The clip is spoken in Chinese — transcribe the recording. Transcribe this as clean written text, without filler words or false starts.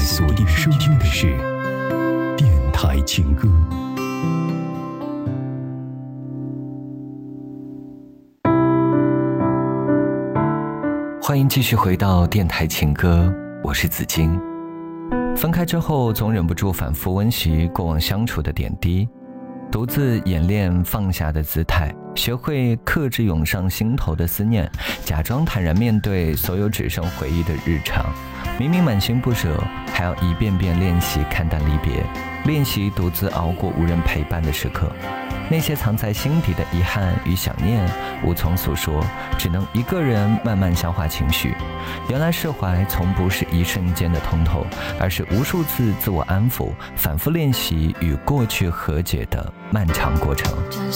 锁定收听的是电台情歌。 欢迎继续回到电台情歌，我是子金。分开之后，总忍不住反复温习过往相处的点滴，独自演练放下的姿态，学会克制涌上心头的思念，假装坦然面对所有只剩回忆的日常。明明满心不舍，还要一遍遍练习看淡离别，练习独自熬过无人陪伴的时刻。那些藏在心底的遗憾与想念无从诉说，只能一个人慢慢消化情绪。原来释怀从不是一瞬间的通透，而是无数次自我安抚，反复练习与过去和解的漫长过程。